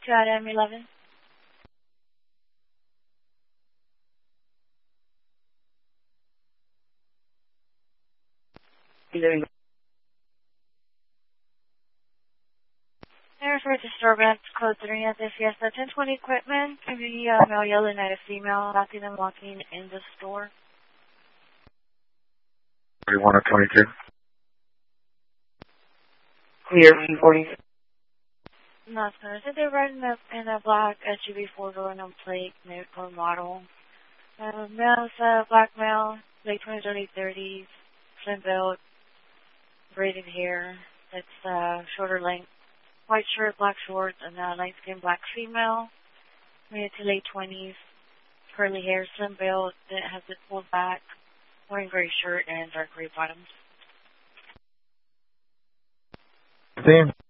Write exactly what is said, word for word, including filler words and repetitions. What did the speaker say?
to Adam eleven. eleven. There for disturbance, code three at the Fiesta ten twenty equipment. Can be uh, male yelling at a female, locking and walking in the store. forty-one or twenty-two. Clear forty. No, sir. So they're riding up in a black S U V four-door number plate, make or model. Uh, male's uh, black male, late twenties, early thirties, slim build, braided hair. It's uh, shorter length. White shirt, black shorts, and uh, light skin black female, mid to late twenties, curly hair, slim build, that has it pulled back, wearing gray shirt and dark gray bottoms. Same.